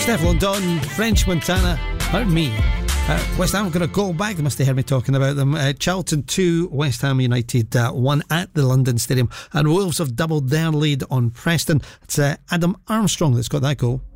Stefflon Don, French Montana, pardon me. West Ham going to go back. They must have heard me talking about them. Charlton 2, West Ham United 1 at the London Stadium. And Wolves have doubled their lead on Preston. It's Adam Armstrong that's got that goal.